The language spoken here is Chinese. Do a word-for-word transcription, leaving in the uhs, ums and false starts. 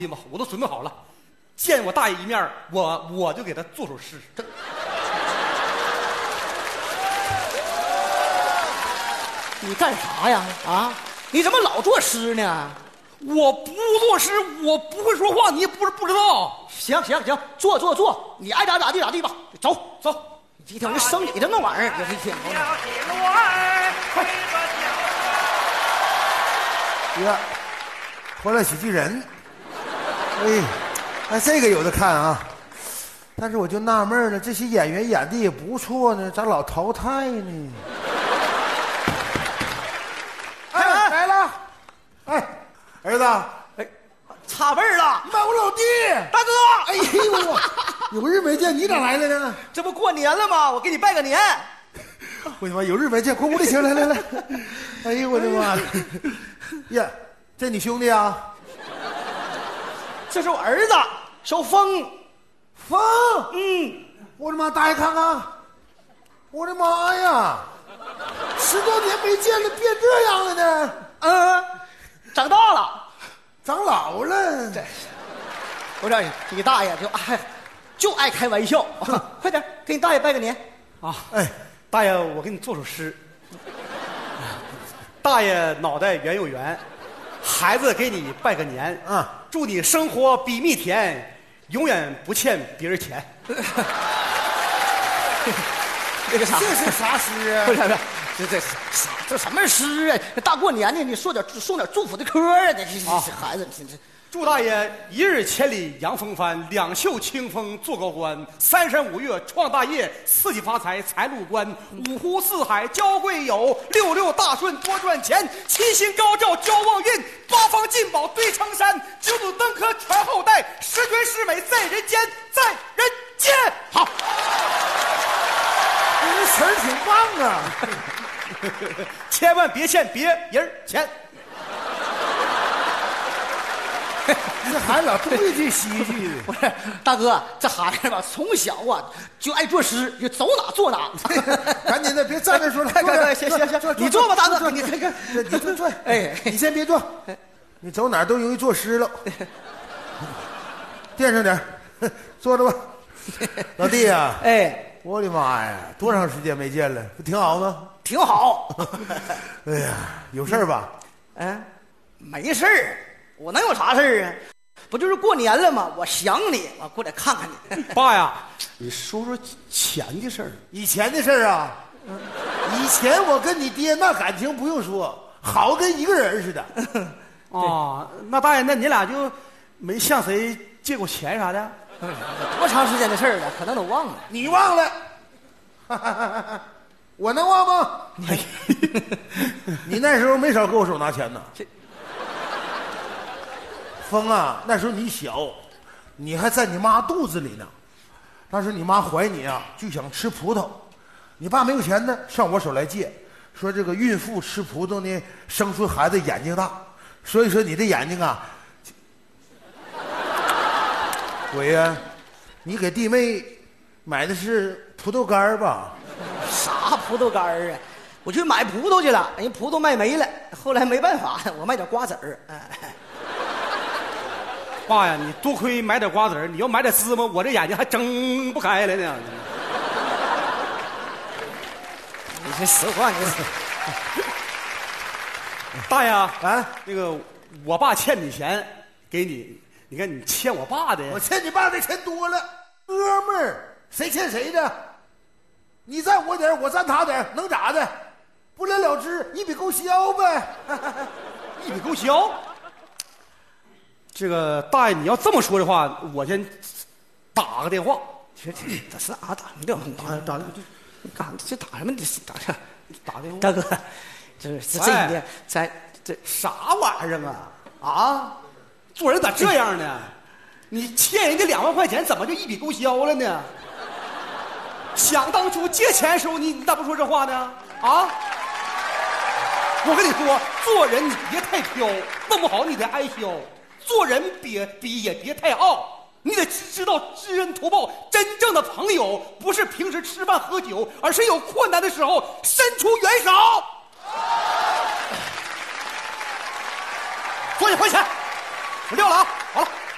嘛，我都准备好了，见我大爷一面，我我就给他做首诗。这你干啥呀？啊，你怎么老作诗呢？ 我不作诗，我不会说话，你也不是不知道。 行行行，坐坐坐，你爱咋咋地咋地吧。走走，一天就生你这么玩意儿，这一天。 呀，欢乐喜剧人。哎，哎，这个有的看啊，但是我就纳闷了，这些演员演的也不错呢，咋老淘汰呢？哎，来了，哎，儿子， 哎，差辈儿了， 妈，我老弟， 大哥， 哎呦我，有日没见，你咋来了呢？ 这不过年了吗？我给你拜个年。 我的妈，有日没见，快屋里请，来来来。哎呦我的妈呀，这你兄弟啊？ 这是我儿子小峰， 峰， 嗯， 我的妈，大爷看看，我的妈呀，十多年没见了，变这样了呢？ 嗯，长大了， 长老了。 这，不是你大爷就爱就爱开玩笑，快点给你大爷拜个年啊！哎，大爷，我给你做首诗。大爷脑袋圆又圆，孩子给你拜个年啊！祝你生活比蜜甜，永远不欠别人钱。 这个啥？ 这是啥诗啊？ 不是不是，这这啥？这什么诗啊？大过年的，你说点送点祝福的歌啊！这这孩子，这这。 祝大爷一日千里扬风帆，两袖清风做高官，三山五岳创大业，四季发财财路观，五湖四海交贵友，六六大顺多赚钱，七星高照交旺运，八方进宝堆成山，九祖登科传后代，十全十美在人间，在人间。好， 你这词儿挺棒啊！ 千万别欠别人钱。 这孩子老对句戏剧的。 不是大哥，这孩子吧，从小啊就爱作诗，就走哪坐哪。 赶紧的，别站着说了。 快快快，行行行，你坐吧，大哥，你看看， 你坐坐。 哎， 你先别坐，你走哪儿都容易作诗了。垫上点，坐着吧。老弟呀， 哎， 我的妈呀，多长时间没见了？不挺好吗？ 挺好。 哎呀，有事儿吧？ 嗯，没事儿。我能有啥事儿啊？不就是过年了吗？我想你，我过来看看你。 爸呀，你说说钱的事儿。 以前的事儿啊，以前我跟你爹那感情不用说，好跟一个人似的。 哦，那大爷，那你俩就没向谁借过钱啥的？ 多长时间的事儿了，可能都忘了。 你忘了？我能忘吗？你那时候没少给我手拿钱呢。峰啊，那时候你小，你还在你妈肚子里呢。当时你妈怀你啊，就想吃葡萄，你爸没有钱呢，上我手来借，说这个孕妇吃葡萄呢，生出孩子眼睛大，所以说你的眼睛啊，鬼呀，你给弟妹买的是葡萄干吧？ 啥葡萄干啊？我去买葡萄去了，人葡萄卖没了，后来没办法，我卖点瓜子儿。哎爸呀，你多亏买点瓜子儿，你要买点芝麻，我这眼睛还睁不开了呢。 你这实话，你大爷啊，那个我爸欠你钱，给你，你看你欠我爸的， 我欠你爸的钱多了，哥们儿，谁欠谁的？你占我点，我占他点，能咋的？不了了之，一笔勾销呗。 一笔勾销。这个大爷，你要这么说的话，我先打个电话。 这这这是哪打的？打打的，你干啥？这打什么？你打啥？ 打电话。 大哥，这是这一天，咱这啥玩意儿啊？啊，做人咋这样呢？你欠人家两万块钱，怎么就一笔勾销了呢？想当初借钱的时候，你你咋不说这话呢？啊！我跟你说，做人你别太挑，弄不好你得挨削。做人别比也别太傲，你得知道知恩图报。真正的朋友不是平时吃饭喝酒，而是有困难的时候伸出援手。所以还钱，我撂了啊。